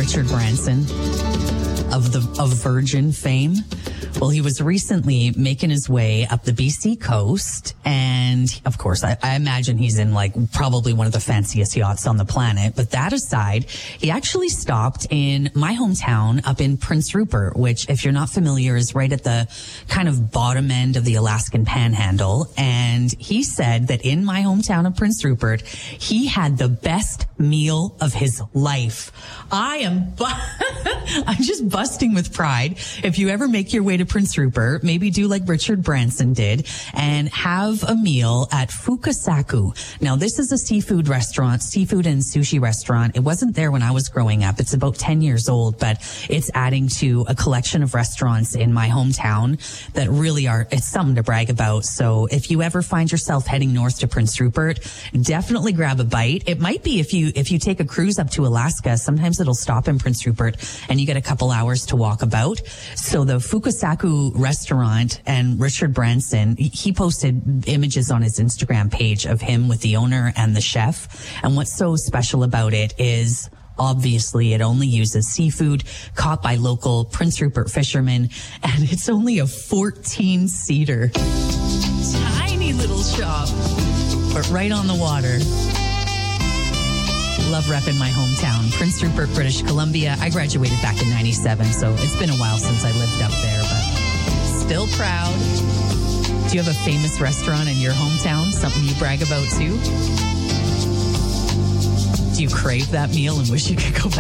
Richard Branson of Virgin fame? Well, he was recently making his way up the BC coast, and of course, I imagine he's in like probably one of the fanciest yachts on the planet. But that aside, he actually stopped in my hometown up in Prince Rupert, which, if you're not familiar, is right at the kind of bottom end of the Alaskan Panhandle. And he said that in my hometown of Prince Rupert, he had the best meal of his life. I'm just busting with pride. If you ever make your way to Prince Rupert, maybe do like Richard Branson did and have a meal at Fukasaku. Now, this is a seafood restaurant, seafood and sushi restaurant. It wasn't there when I was growing up. It's about 10 years old, but it's adding to a collection of restaurants in my hometown that really it's something to brag about. So if you ever find yourself heading north to Prince Rupert, definitely grab a bite. It might be if you take a cruise up to Alaska, sometimes it'll stop in Prince Rupert and you get a couple hours to walk about. So the Fukasaku restaurant and Richard Branson, he posted images on his Instagram page of him with the owner and the chef. And what's so special about it is obviously it only uses seafood caught by local Prince Rupert fishermen. And it's only a 14-seater. Tiny little shop, but right on the water. Love repping my hometown, Prince Rupert, British Columbia. I graduated back in 97, so it's been a while since I lived up there, but still proud. Do you have a famous restaurant in your hometown, something you brag about too? Do you crave that meal and wish you could go back?